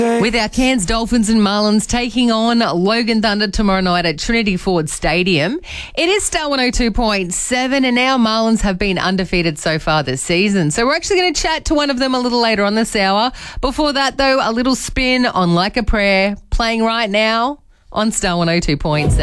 With our Cairns Dolphins and Marlins taking on Logan Thunder tomorrow night at Trinity Ford Stadium. It is Star 102.7 and our Marlins have been undefeated so far this season. So we're actually going to chat to one of them a little later on this hour. Before that though, a little spin on Like a Prayer playing right now on Star 102.7.